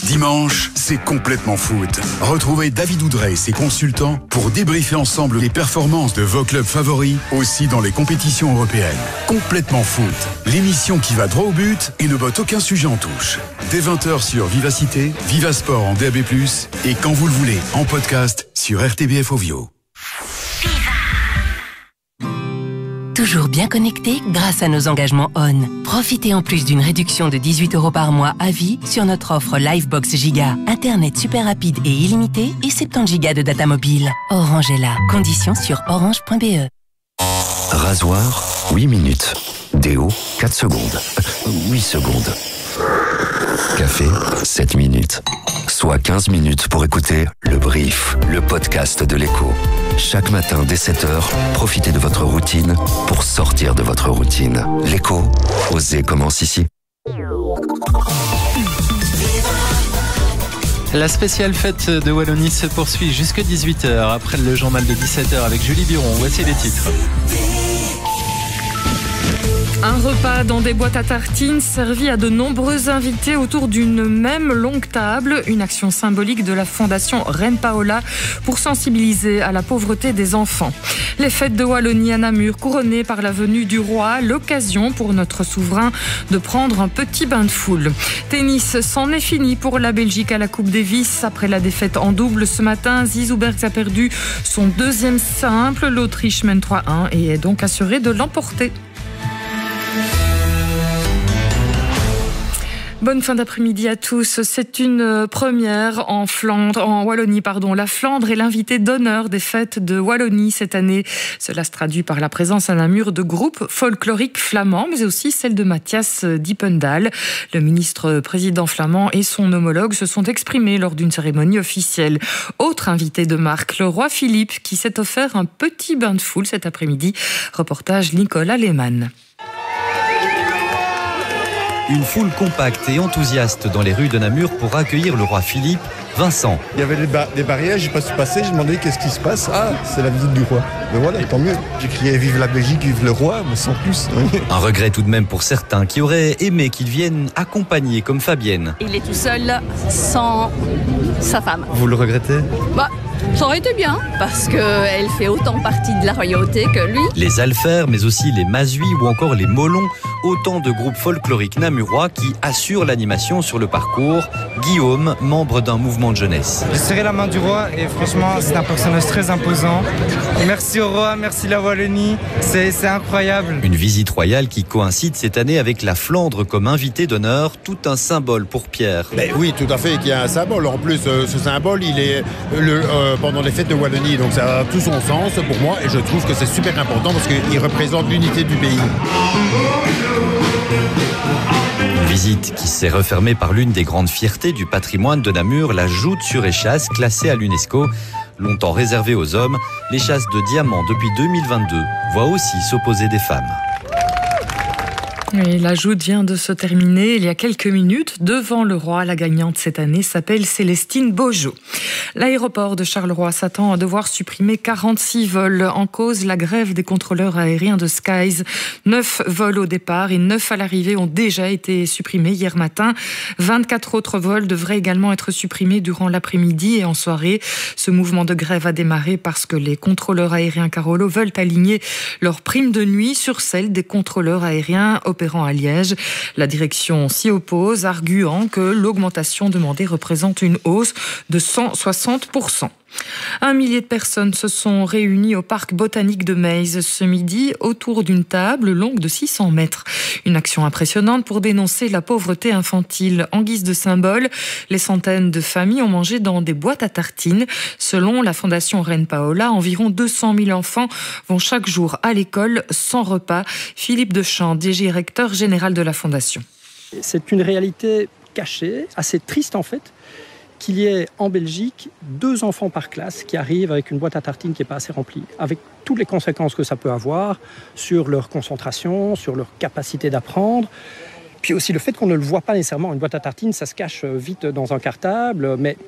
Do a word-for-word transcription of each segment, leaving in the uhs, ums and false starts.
Dimanche, c'est complètement foot. Retrouvez David Oudrey et ses consultants pour débriefer ensemble les performances de vos clubs favoris, aussi dans les compétitions européennes. Complètement foot, l'émission qui va droit au but et ne botte aucun sujet en touche. Dès vingt heures sur Vivacité, Vivasport en D A B plus, et quand vous le voulez, en podcast sur R T B F Ovio. Toujours bien connecté grâce à nos engagements O N. Profitez en plus d'une réduction de dix-huit euros par mois à vie sur notre offre Livebox Giga. Internet super rapide et illimité et soixante-dix gigas de data mobile. Orange est là. Conditions sur orange point b e. Rasoir, huit minutes. Déo, quatre secondes. huit secondes. Café, sept minutes. Soit quinze minutes pour écouter Le Brief, le podcast de l'Écho. Chaque matin dès sept heures, profitez de votre routine pour sortir de votre routine. L'Écho, osez commence ici. La spéciale fête de Wallonie se poursuit jusqu'à dix-huit heures. Après le journal de dix-sept heures avec Julie Biron, voici les titres. Un repas dans des boîtes à tartines servi à de nombreux invités autour d'une même longue table. Une action symbolique de la fondation Reine Paola pour sensibiliser à la pauvreté des enfants. Les fêtes de Wallonie à Namur couronnées par la venue du roi. L'occasion pour notre souverain de prendre un petit bain de foule. Tennis, c'en est fini pour la Belgique à la Coupe Davis. Après la défaite en double ce matin, Zizou Bergs a perdu son deuxième simple. L'Autriche mène trois un et est donc assurée de l'emporter. Bonne fin d'après-midi à tous. C'est une première en Flandre, en Wallonie, pardon. La Flandre est l'invité d'honneur des fêtes de Wallonie cette année. Cela se traduit par la présence à Namur de groupes folkloriques flamands, mais aussi celle de Mathias Diependahl. Le ministre-président flamand et son homologue se sont exprimés lors d'une cérémonie officielle. Autre invité de marque, le roi Philippe, qui s'est offert un petit bain de foule cet après-midi. Reportage Nicolas Lehmann. Une foule compacte et enthousiaste dans les rues de Namur pour accueillir le roi Philippe. Vincent. Il y avait des, ba- des barrières, j'ai pas su passer, j'ai demandé qu'est-ce qui se passe. Ah, c'est la visite du roi. Mais voilà, tant mieux. J'ai crié vive la Belgique, vive le roi, mais sans plus. Un regret tout de même pour certains qui auraient aimé qu'il vienne accompagner comme Fabienne. Il est tout seul, sans sa femme. Vous le regrettez ? Bah, ça aurait été bien, parce qu'elle fait autant partie de la royauté que lui. Les Alfers, mais aussi les Masuis ou encore les Molons, autant de groupes folkloriques namurois qui assurent l'animation sur le parcours. Guillaume, membre d'un mouvement de jeunesse. J'ai serré la main du roi et franchement, c'est un personnage très imposant. Merci au roi, merci la Wallonie, c'est, c'est incroyable. Une visite royale qui coïncide cette année avec la Flandre comme invité d'honneur, tout un symbole pour Pierre. Ben oui, tout à fait, qu'il y a un symbole. En plus, euh, ce symbole, il est le, euh, pendant les fêtes de Wallonie, donc ça a tout son sens pour moi et je trouve que c'est super important parce qu'il représente l'unité du pays. Une visite qui s'est refermée par l'une des grandes fiertés du patrimoine de Namur, la joute sur échasse classée à l'UNESCO. Longtemps réservée aux hommes, l'échasse de diamant depuis deux mille vingt-deux voit aussi s'opposer des femmes. Et la joute vient de se terminer il y a quelques minutes devant le roi. La gagnante cette année s'appelle Célestine Beaujot. L'aéroport de Charleroi s'attend à devoir supprimer quarante-six vols. En cause, la grève des contrôleurs aériens de Skies. Neuf vols au départ et neuf à l'arrivée ont déjà été supprimés hier matin. vingt-quatre autres vols devraient également être supprimés durant l'après-midi et en soirée. Ce mouvement de grève a démarré parce que les contrôleurs aériens Carolo veulent aligner leurs primes de nuit sur celles des contrôleurs aériens opérant à Liège. La direction s'y oppose, arguant que l'augmentation demandée représente une hausse de cent soixante pour cent. Un millier de personnes se sont réunies au parc botanique de Meyze ce midi autour d'une table longue de six cents mètres. Une action impressionnante pour dénoncer la pauvreté infantile. En guise de symbole, les centaines de familles ont mangé dans des boîtes à tartines. Selon la fondation Reine Paola, environ deux cent mille enfants vont chaque jour à l'école sans repas. Philippe Deschamps, D G recteur général de la fondation. C'est une réalité cachée, assez triste en fait, qu'il y ait en Belgique deux enfants par classe qui arrivent avec une boîte à tartines qui n'est pas assez remplie, avec toutes les conséquences que ça peut avoir sur leur concentration, sur leur capacité d'apprendre. Puis aussi le fait qu'on ne le voit pas nécessairement. Une boîte à tartines, ça se cache vite dans un cartable, mais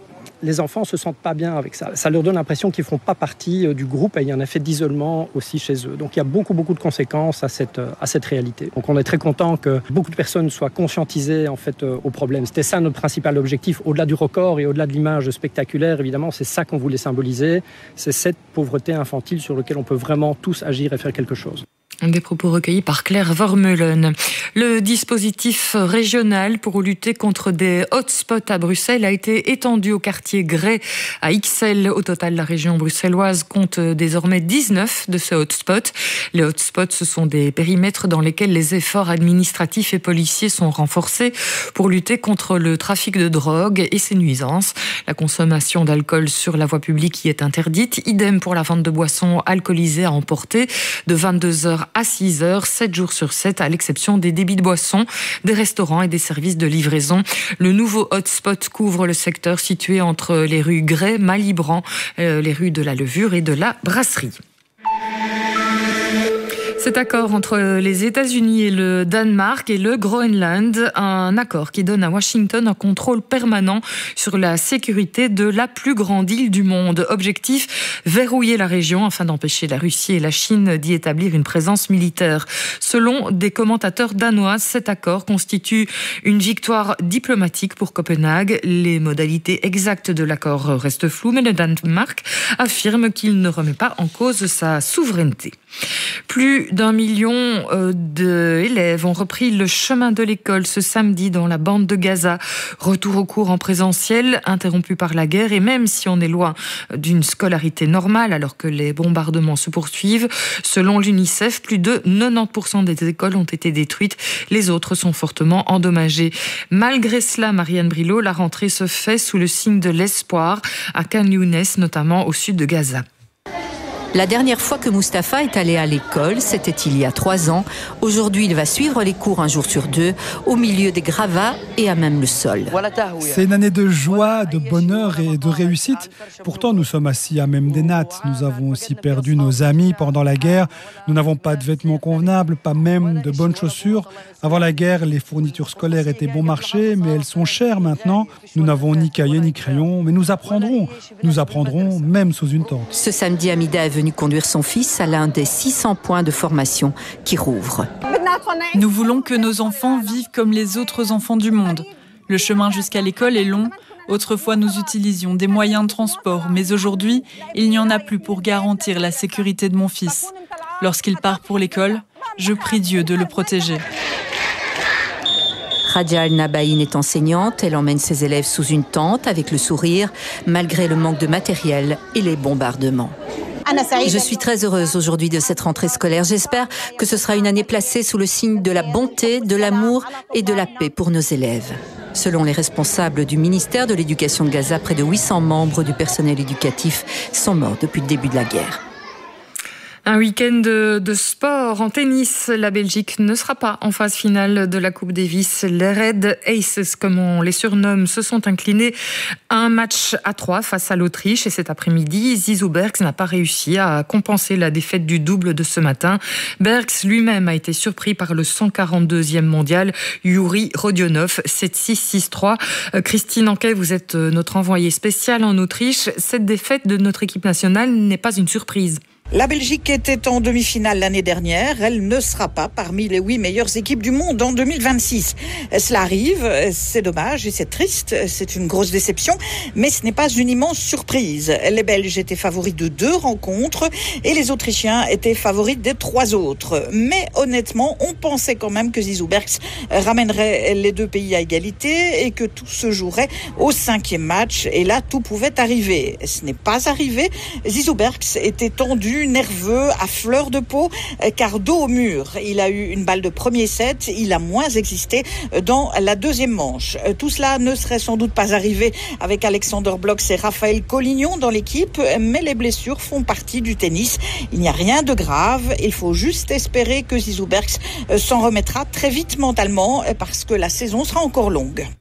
les enfants ne se sentent pas bien avec ça. Ça leur donne l'impression qu'ils ne font pas partie du groupe et il y a un effet d'isolement aussi chez eux. Donc il y a beaucoup, beaucoup de conséquences à cette, à cette réalité. Donc on est très content que beaucoup de personnes soient conscientisées en fait, au problème. C'était ça notre principal objectif. Au-delà du record et au-delà de l'image spectaculaire, évidemment, c'est ça qu'on voulait symboliser. C'est cette pauvreté infantile sur laquelle on peut vraiment tous agir et faire quelque chose. Des propos recueillis par Claire Vermeulen. Le dispositif régional pour lutter contre des hotspots à Bruxelles a été étendu au quartier Grès à Ixelles. Au total, la région bruxelloise compte désormais dix-neuf de ces hotspots. Les hotspots, ce sont des périmètres dans lesquels les efforts administratifs et policiers sont renforcés pour lutter contre le trafic de drogue et ses nuisances. La consommation d'alcool sur la voie publique y est interdite. Idem pour la vente de boissons alcoolisées à emporter de vingt-deux heures à six heures, sept jours sur sept, à l'exception des débits de boissons, des restaurants et des services de livraison. Le nouveau hotspot couvre le secteur situé entre les rues Grès, Malibran, euh, les rues de la Levure et de la Brasserie. Cet accord entre les États-Unis et le Danemark et le Groenland, un accord qui donne à Washington un contrôle permanent sur la sécurité de la plus grande île du monde. Objectif, verrouiller la région afin d'empêcher la Russie et la Chine d'y établir une présence militaire. Selon des commentateurs danois, cet accord constitue une victoire diplomatique pour Copenhague. Les modalités exactes de l'accord restent floues, mais le Danemark affirme qu'il ne remet pas en cause sa souveraineté. Plus d'un million d'élèves ont repris le chemin de l'école ce samedi dans la bande de Gaza. Retour aux cours en présentiel, interrompu par la guerre, et même si on est loin d'une scolarité normale alors que les bombardements se poursuivent, selon l'UNICEF, plus de quatre-vingt-dix pour cent des écoles ont été détruites. Les autres sont fortement endommagées. Malgré cela, Marianne Brilot, la rentrée se fait sous le signe de l'espoir à Khan Younes, notamment au sud de Gaza. La dernière fois que Mustapha est allé à l'école, c'était il y a trois ans. Aujourd'hui, il va suivre les cours un jour sur deux, au milieu des gravats et à même le sol. C'est une année de joie, de bonheur et de réussite. Pourtant, nous sommes assis à même des nattes. Nous avons aussi perdu nos amis pendant la guerre. Nous n'avons pas de vêtements convenables, pas même de bonnes chaussures. Avant la guerre, les fournitures scolaires étaient bon marché, mais elles sont chères maintenant. Nous n'avons ni cahiers ni crayons, mais nous apprendrons. Nous apprendrons même sous une tente. Ce samedi, Amida est venue conduire son fils à l'un des six cents points de formation qui rouvrent. Nous voulons que nos enfants vivent comme les autres enfants du monde. Le chemin jusqu'à l'école est long. Autrefois, nous utilisions des moyens de transport, mais aujourd'hui, il n'y en a plus pour garantir la sécurité de mon fils. Lorsqu'il part pour l'école, je prie Dieu de le protéger. Radia Al-Nabaïn est enseignante. Elle emmène ses élèves sous une tente avec le sourire, malgré le manque de matériel et les bombardements. Je suis très heureuse aujourd'hui de cette rentrée scolaire. J'espère que ce sera une année placée sous le signe de la bonté, de l'amour et de la paix pour nos élèves. Selon les responsables du ministère de l'Éducation de Gaza, près de huit cents membres du personnel éducatif sont morts depuis le début de la guerre. Un week-end de, de sport en tennis. La Belgique ne sera pas en phase finale de la Coupe Davis. Les Red Aces, comme on les surnomme, se sont inclinés un match à trois face à l'Autriche. Et cet après-midi, Zizou Bergs n'a pas réussi à compenser la défaite du double de ce matin. Bergs lui-même a été surpris par le cent quarante-deuxième mondial, Yuri Rodionov, sept six, six trois. Christine Anquet, vous êtes notre envoyée spéciale en Autriche. Cette défaite de notre équipe nationale n'est pas une surprise. La Belgique était en demi-finale l'année dernière. Elle ne sera pas parmi les huit meilleures équipes du monde en deux mille vingt-six. Cela arrive, c'est dommage et c'est triste. C'est une grosse déception, mais ce n'est pas une immense surprise. Les Belges étaient favoris de deux rencontres et les Autrichiens étaient favoris des trois autres. Mais honnêtement, on pensait quand même que Zizou Bergs ramènerait les deux pays à égalité et que tout se jouerait au cinquième match. Et là, tout pouvait arriver. Ce n'est pas arrivé. Zizou Bergs était tendu, nerveux, à fleur de peau, car dos au mur. Il a eu une balle de premier set, il a moins existé dans la deuxième manche. Tout cela ne serait sans doute pas arrivé avec Alexander Bloch et Raphaël Collignon dans l'équipe, mais les blessures font partie du tennis. Il n'y a rien de grave, il faut juste espérer que Zizou Bergs s'en remettra très vite mentalement, parce que la saison sera encore longue.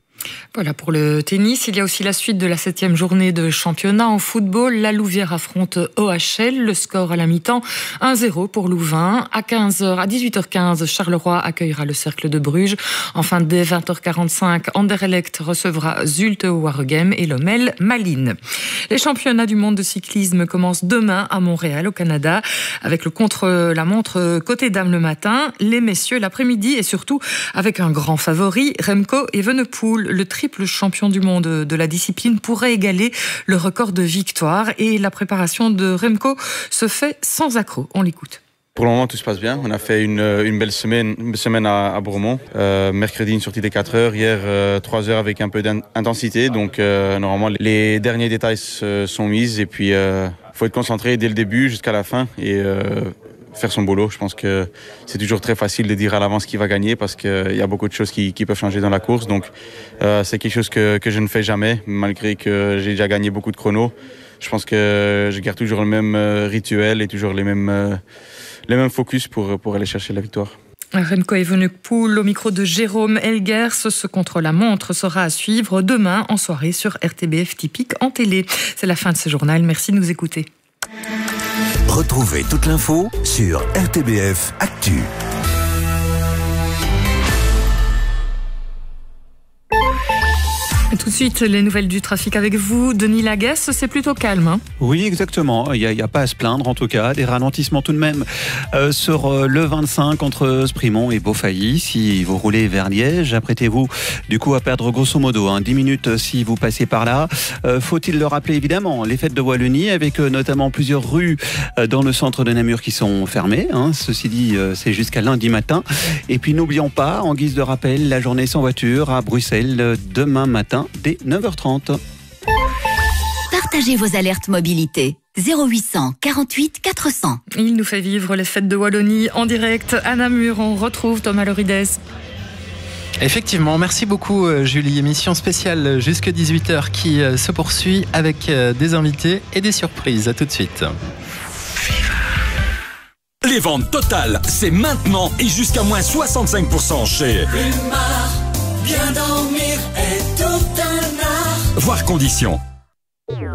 Voilà pour le tennis. Il y a aussi la suite de la septième journée de championnat en football. La Louvière affronte O H L. Le score à la mi-temps, un zéro pour Louvain. À quinze heures, à dix-huit heures quinze, Charleroi accueillera le Cercle de Bruges. Enfin, dès vingt heures quarante-cinq, Anderlecht recevra Zulte Waregem et Lommel Malines. Les championnats du monde de cyclisme commencent demain à Montréal, au Canada, avec le contre-la-montre côté dames le matin, les messieurs l'après-midi et surtout avec un grand favori, Remco Evenepoel, le triple champion du monde de la discipline, pourrait égaler le record de victoire et la préparation de Remco se fait sans accroc. On l'écoute. Pour le moment, tout se passe bien. On a fait une, une belle semaine, une semaine à, à Bromont. Euh, mercredi, une sortie des quatre heures. Hier, euh, trois heures avec un peu d'intensité. Donc, euh, normalement, les derniers détails se, sont mis. Et puis, il euh, faut être concentré dès le début jusqu'à la fin et euh, faire son boulot. Je pense que c'est toujours très facile de dire à l'avance qui va gagner parce qu'il y a beaucoup de choses qui, qui peuvent changer dans la course. Donc, euh, c'est quelque chose que, que je ne fais jamais, malgré que j'ai déjà gagné beaucoup de chronos. Je pense que je garde toujours le même rituel et toujours les mêmes... Euh, les mêmes focus pour, pour aller chercher la victoire. Remco Evenepoel au micro de Jérôme Elgers. Ce contre-la-montre sera à suivre demain en soirée sur R T B F Typique en télé. C'est la fin de ce journal. Merci de nous écouter. Retrouvez toute l'info sur R T B F Actu. Et tout de suite, les nouvelles du trafic avec vous. Denis Laguesse, c'est plutôt calme. Hein oui, exactement. Il n'y a, a pas à se plaindre, en tout cas. Des ralentissements tout de même euh, sur euh, le vingt-cinq entre Sprimont et Beaufailly. Si vous roulez vers Liège, apprêtez-vous du coup à perdre grosso modo hein, dix minutes si vous passez par là. Euh, faut-il le rappeler évidemment, les fêtes de Wallonie avec euh, notamment plusieurs rues euh, dans le centre de Namur qui sont fermées. Hein. Ceci dit, euh, c'est jusqu'à lundi matin. Et puis n'oublions pas, en guise de rappel, la journée sans voiture à Bruxelles euh, demain matin dès neuf heures trente. Partagez vos alertes mobilité. zéro huit cent quarante-huit quatre cents. Il nous fait vivre les fêtes de Wallonie en direct à Namur. On retrouve Thomas Lorides. Effectivement, merci beaucoup Julie. Émission spéciale jusque dix-huit heures qui se poursuit avec des invités et des surprises. À tout de suite. Les ventes totales, c'est maintenant et jusqu'à moins soixante-cinq pour cent chez Rumar. Bien dormir est tout un art. Voir conditions.